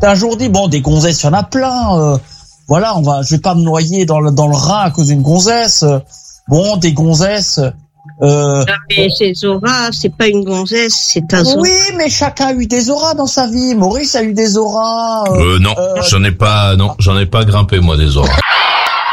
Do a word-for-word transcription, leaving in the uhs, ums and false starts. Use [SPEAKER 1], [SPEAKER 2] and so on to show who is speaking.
[SPEAKER 1] t'as un jour dit, bon, des gonzesses, il y en a plein. Euh, voilà, on va, je vais pas me noyer dans le dans le Rhin à cause d'une gonzesse. Euh, bon, des gonzesses. Euh,
[SPEAKER 2] non, mais c'est Zora, c'est pas une gonzesse, c'est un Zora.
[SPEAKER 1] Oui, mais chacun a eu des auras dans sa vie. Maurice a eu des auras.
[SPEAKER 3] Euh, non,
[SPEAKER 1] euh,
[SPEAKER 3] j'en ai pas, non, j'en ai pas grimpé moi des auras.